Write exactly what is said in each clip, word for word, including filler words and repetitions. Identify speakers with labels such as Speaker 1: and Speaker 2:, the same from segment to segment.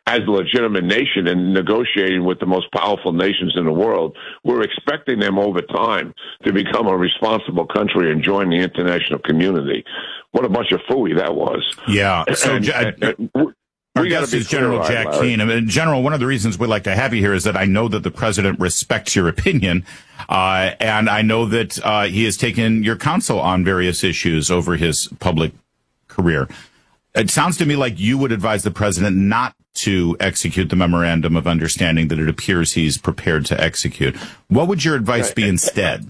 Speaker 1: as a legitimate nation and negotiating with the most powerful nations in the world. We're expecting them over time to become a responsible country and join the international community. What a bunch of phooey that was.
Speaker 2: Yeah. So,
Speaker 1: and, and, and,
Speaker 2: Our
Speaker 1: we
Speaker 2: guest
Speaker 1: be
Speaker 2: is General
Speaker 1: clear,
Speaker 2: Jack
Speaker 1: right,
Speaker 2: Keane. I mean, General, one of the reasons we like to have you here is that I know that the president respects your opinion, uh, and I know that uh, he has taken your counsel on various issues over his public career. It sounds to me like you would advise the president not to execute the memorandum of understanding that it appears he's prepared to execute. What would your advice be instead?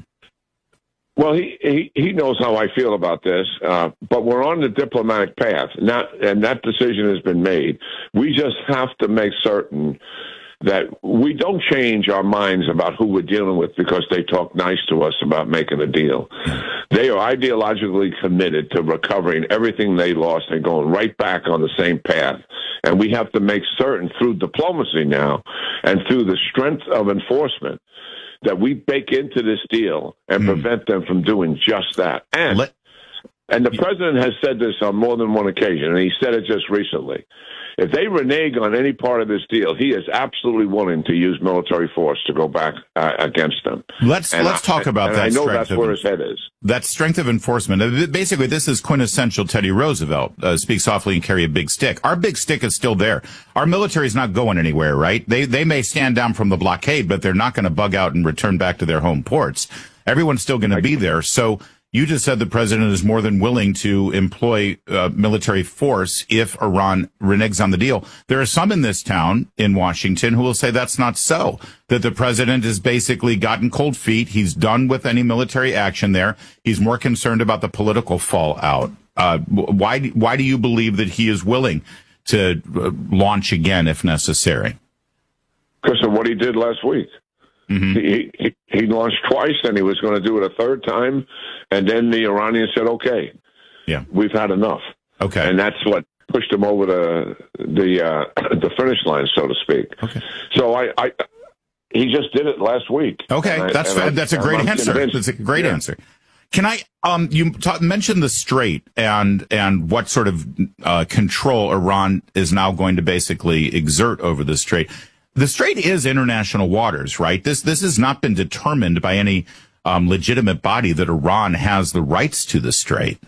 Speaker 1: Well, he, he, he knows how I feel about this, uh, but we're on the diplomatic path, not, and that decision has been made. We just have to make certain that we don't change our minds about who we're dealing with because they talk nice to us about making a deal. They are ideologically committed to recovering everything they lost and going right back on the same path. And we have to make certain through diplomacy now and through the strength of enforcement that we bake into this deal and mm. prevent them from doing just that. And Let- and the president has said this on more than one occasion, and he said it just recently. If they renege on any part of this deal, he is absolutely willing to use military force to go back uh, against them.
Speaker 2: Let's
Speaker 1: and
Speaker 2: let's
Speaker 1: I,
Speaker 2: talk about
Speaker 1: and
Speaker 2: that.
Speaker 1: I know
Speaker 2: strength
Speaker 1: that's
Speaker 2: of,
Speaker 1: where his head is.
Speaker 2: That strength of enforcement. Basically, this is quintessential Teddy Roosevelt. Uh, speak softly and carry a big stick. Our big stick is still there. Our military is not going anywhere, right? They they may stand down from the blockade, but they're not going to bug out and return back to their home ports. Everyone's still going to be there. So you just said the president is more than willing to employ uh, military force if Iran reneges on the deal. There are some in this town in Washington who will say that's not so, that the president has basically gotten cold feet. He's done with any military action there. He's more concerned about the political fallout. Uh, why, why do you believe that he is willing to uh, launch again if necessary?
Speaker 1: Because of what he did last week. Mm-hmm. He, he he launched twice, and he was going to do it a third time, and then the Iranians said, "Okay,
Speaker 2: yeah,
Speaker 1: we've had enough."
Speaker 2: Okay,
Speaker 1: and that's what pushed him over the the uh, the finish line, so to speak.
Speaker 2: Okay,
Speaker 1: so I, I he just did it last week.
Speaker 2: Okay,
Speaker 1: I,
Speaker 2: that's fa- that's a great
Speaker 1: I'm
Speaker 2: answer.
Speaker 1: Convinced.
Speaker 2: That's a great
Speaker 1: yeah.
Speaker 2: answer. Can I, um, you ta- mentioned the Strait and, and what sort of, uh, control Iran is now going to basically exert over the Strait. The Strait is international waters, right? This, this has not been determined by any, um, legitimate body that Iran has the rights to the Strait.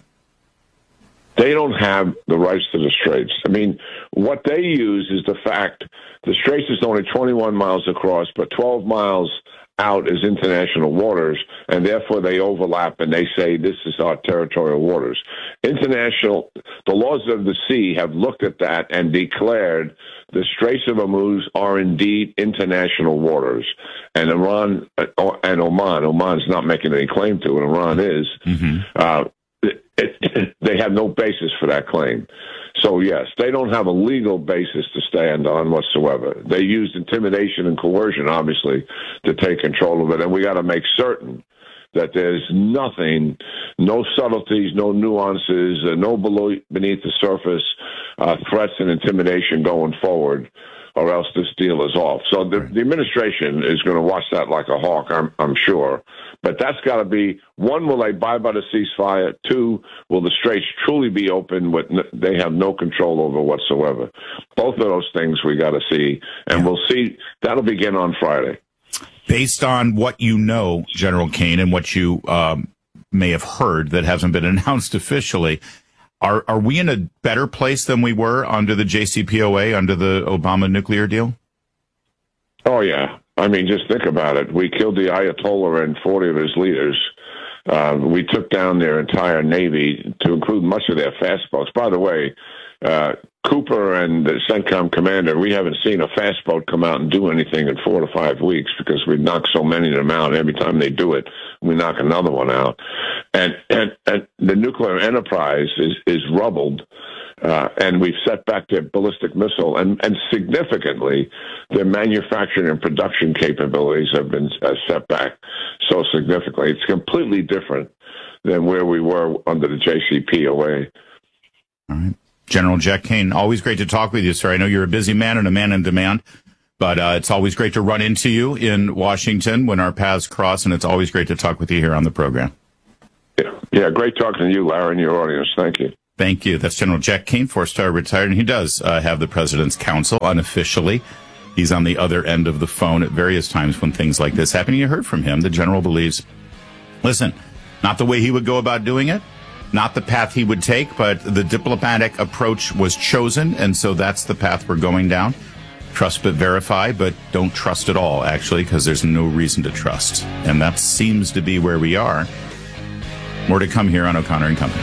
Speaker 1: They don't have the rights to the Straits. I mean, what they use is the fact the Straits is only twenty-one miles across, but twelve miles out is international waters, and therefore they overlap, and they say this is our territorial waters. International, the laws of the sea have looked at that and declared the Straits of Hormuz are indeed international waters. And Iran and Oman, Oman's not making any claim to it, Iran is, mm-hmm. uh, it, it, they have no basis for that claim. So, yes, they don't have a legal basis to stand on whatsoever. They used intimidation and coercion, obviously, to take control of it. And we got to make certain that there's nothing, no subtleties, no nuances, uh, no below, beneath the surface uh, threats and intimidation going forward, or else this deal is off. So the, the administration is going to watch that like a hawk, I'm, I'm sure. But that's got to be, one, will they abide by the ceasefire? Two, will the Straits truly be open with n- they have no control over whatsoever? Both of those things we got to see, and yeah. we'll see. That'll begin on Friday.
Speaker 2: Based on what you know, General Keane, and what you um, may have heard that hasn't been announced officially, Are are we in a better place than we were under the J C P O A, under the Obama nuclear deal?
Speaker 1: Oh, yeah. I mean, just think about it. We killed the Ayatollah and forty of his leaders. Uh, we took down their entire Navy, to include much of their fast boats. By the way, uh, Cooper and the CENTCOM commander, we haven't seen a fast boat come out and do anything in four to five weeks because we knock so many of them out. Every time they do it, we knock another one out. And and, and the nuclear enterprise is, is rubbled, uh, and we've set back their ballistic missile. And, and significantly, their manufacturing and production capabilities have been uh, set back so significantly. It's completely different than where we were under the J C P O A.
Speaker 2: All right. General Jack Keane, always great to talk with you, sir. I know you're a busy man and a man in demand, but uh, it's always great to run into you in Washington when our paths cross, and it's always great to talk with you here on the program.
Speaker 1: Yeah, yeah, great talking to you, Larry, and your audience. Thank you.
Speaker 2: Thank you. That's General Jack Keane, four-star retired, and he does uh, have the President's Counsel unofficially. He's on the other end of the phone at various times when things like this happen. You heard from him. The general believes, listen, not the way he would go about doing it, not the path he would take, but the diplomatic approach was chosen, and so that's the path we're going down. Trust but verify, but don't trust at all, actually, because there's no reason to trust. And that seems to be where we are. More to come here on O'Connor and Company.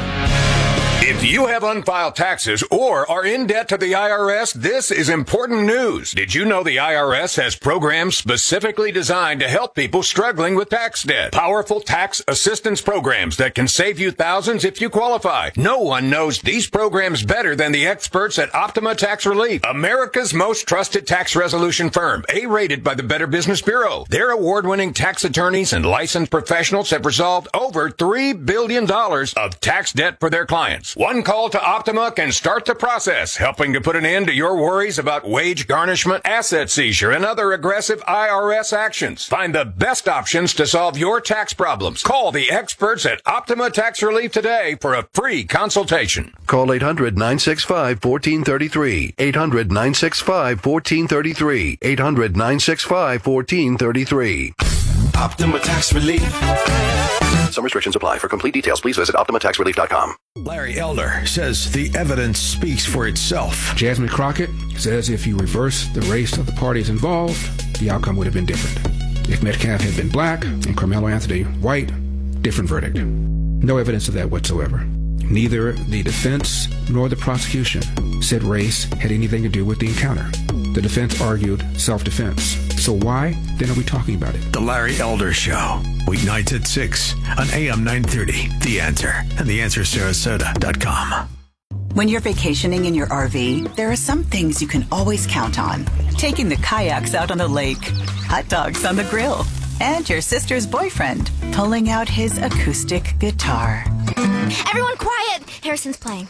Speaker 3: If you have unfiled taxes or are in debt to the I R S, this is important news. Did you know the I R S has programs specifically designed to help people struggling with tax debt? Powerful tax assistance programs that can save you thousands if you qualify. No one knows these programs better than the experts at Optima Tax Relief, America's most trusted tax resolution firm, A-rated by the Better Business Bureau. Their award-winning tax attorneys and licensed professionals have resolved over three billion dollars of tax debt for their clients. One call to Optima can start the process, helping to put an end to your worries about wage garnishment, asset seizure, and other aggressive I R S actions. Find the best options to solve your tax problems. Call the experts at Optima Tax Relief today for a free consultation.
Speaker 4: Call eight hundred, nine six five, one four three three. eight hundred, nine six five, one four three three. eight hundred, nine six five, one four three three.
Speaker 5: Optima Tax Relief.
Speaker 4: Some restrictions apply. For complete details, please visit optima tax relief dot com.
Speaker 5: Larry Elder says the evidence speaks for itself.
Speaker 6: Jasmine Crockett says if you reverse the race of the parties involved, the outcome would have been different. If Metcalf had been black and Carmelo Anthony white, different verdict. No evidence of that whatsoever. Neither the defense nor the prosecution said race had anything to do with the encounter. The defense argued self-defense. So why then are we talking about it?
Speaker 5: The Larry Elder Show. Weeknights at six on A M nine thirty. The Answer and the answer sarasota dot com.
Speaker 7: When you're vacationing in your R V, there are some things you can always count on. Taking the kayaks out on the lake, hot dogs on the grill, and your sister's boyfriend pulling out his acoustic guitar.
Speaker 8: Everyone quiet! Harrison's playing.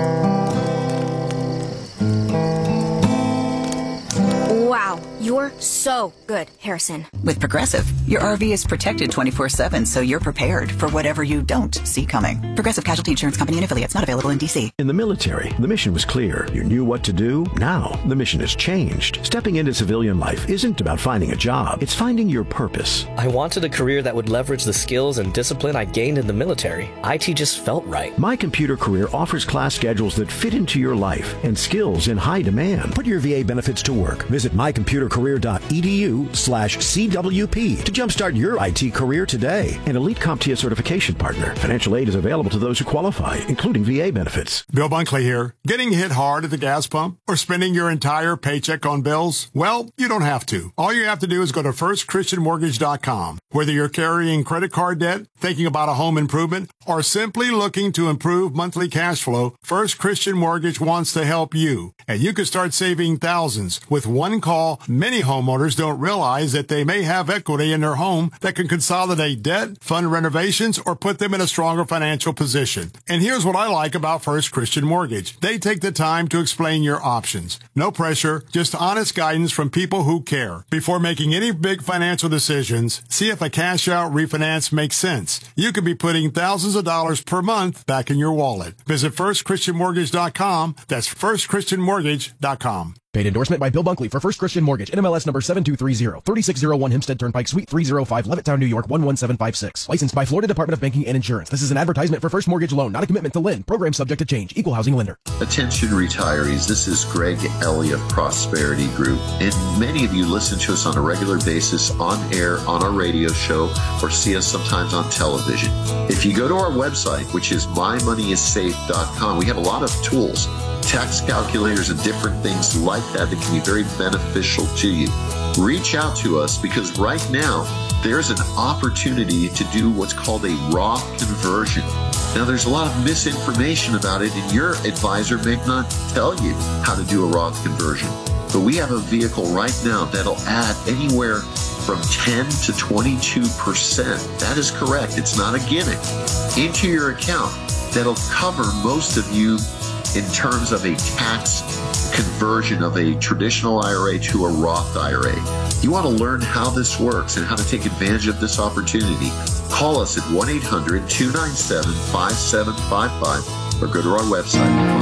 Speaker 8: Wow, you're so good, Harrison.
Speaker 7: With Progressive, your R V is protected twenty-four seven, so you're prepared for whatever you don't see coming. Progressive Casualty Insurance Company and affiliates, not available in D C.
Speaker 9: In the military, the mission was clear. You knew what to do. Now, the mission has changed. Stepping into civilian life isn't about finding a job. It's finding your purpose.
Speaker 10: I wanted a career that would leverage the skills and discipline I gained in the military. I T just felt right.
Speaker 9: My Computer Career offers class schedules that fit into your life and skills in high demand. Put your V A benefits to work. Visit my computer career dot e d u slash C W P to jumpstart your I T career today. An elite CompTIA certification partner. Financial aid is available to those who qualify, including V A benefits.
Speaker 11: Bill Bunkley here. Getting hit hard at the gas pump or spending your entire paycheck on bills? Well, you don't have to. All you have to do is go to first christian mortgage dot com. Whether you're carrying credit card debt, thinking about a home improvement, or simply looking to improve monthly cash flow, First Christian Mortgage wants to help you. And you can start saving thousands. With one call, many homeowners don't realize that they may have equity in their home that can consolidate debt, fund renovations, or put them in a stronger financial position. And here's what I like about First Christian Mortgage. They take the time to explain your options. No pressure, just honest guidance from people who care. Before making any big financial decisions, see if a cash out refinance makes sense. You could be putting thousands of dollars per month back in your wallet. Visit first christian mortgage dot com. That's first christian mortgage dot com.
Speaker 12: Paid endorsement by Bill Bunkley for First Christian Mortgage, N M L S number seven two three zero, three six zero one Hempstead Turnpike, Suite three oh five, Levittown, New York, one one seven five six. Licensed by Florida Department of Banking and Insurance. This is an advertisement for First Mortgage Loan, not a commitment to lend. Program subject to change. Equal housing lender.
Speaker 13: Attention retirees, this is Greg Ellie of Prosperity Group. And many of you listen to us on a regular basis on air, on our radio show, or see us sometimes on television. If you go to our website, which is my money is safe dot com, we have a lot of tools, tax calculators and different things like that that can be very beneficial to you. Reach out to us because right now there's an opportunity to do what's called a Roth conversion. Now there's a lot of misinformation about it and your advisor may not tell you how to do a Roth conversion. But we have a vehicle right now that'll add anywhere from ten to twenty-two percent. That is correct. It's not a gimmick. Into your account that'll cover most of you in terms of a tax conversion of a traditional I R A to a Roth I R A. You want to learn how this works and how to take advantage of this opportunity. Call us at one eight hundred two nine seven five seven five five or go to our website,